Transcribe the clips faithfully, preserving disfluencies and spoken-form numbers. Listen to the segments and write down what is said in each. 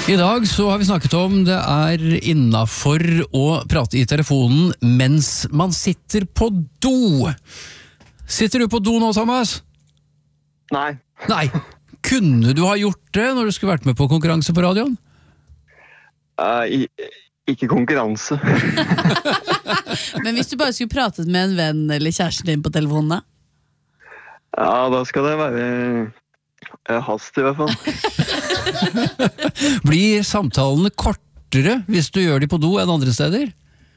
I dag så har vi snakket om det er innenfor å prate i telefonen mens man sitter på do. Sitter du på do nå, Thomas? Nei. Nei. Kunne du ha gjort det når du skulle vært med på konkurranse på radioen? Uh, i, ikke konkurranse. Men hvis du bare skulle pratet med en venn eller kjæresten din på telefonen da? Ja, da skal det være uh, hast i hvert fall. Blir samtalene kortere hvis du gjør de på do enn andre steder?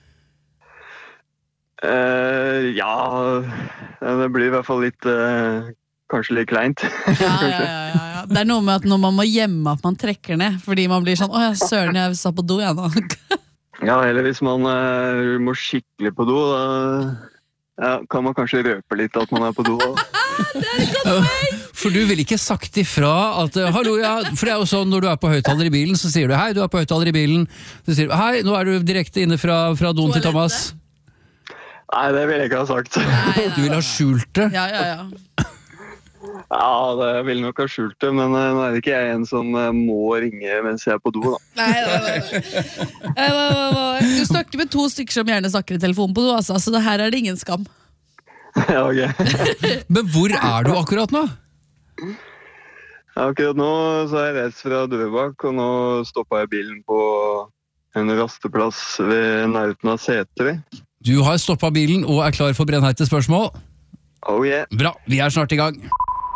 Uh, ja, det blir i hvert fall litt... Uh, Kanskje litt kleint. Ja, ja, ja, ja. Det er noe med at når man må gjemme at man trekker ned, fordi man blir sånn, åh, jeg søren, jeg sa på do, jeg nå. Ja, eller hvis man uh, må skikkelig på do, da ja, kan man kanskje røpe litt at man er på do. Det er et godt poeng! For du vil ikke sagt ifra at, hallo, ja, for det er jo sånn, når du er på høyttaler i bilen, så sier du, hei, du er på høyttaler i bilen, så sier du, hei, nå er du direkte inne fra, fra doen til Thomas. Nei, det vil jeg ikke ha sagt. Nei, ja, du vil ha skjult det. Ja, ja, ja. Ja, det vil nok ha skjult det, men uh, nå er det ikke jeg en som uh, må ringe mens jeg er på do, da. Nei, nei, nei, nei. Du snakker med to stykker som gjerne snakker i telefonen på do, altså, så det her er det ingen skam. Ja, ok. Men hvor er du akkurat nå? Ja, akkurat nå så er jeg reist fra Drøbak, og nå stoppet jeg bilen på en rasteplass ved nærheten av Sætre. Du har stoppet bilen og er klar for brennheite spørsmål. Oh yeah. Bra, vi er snart i gang.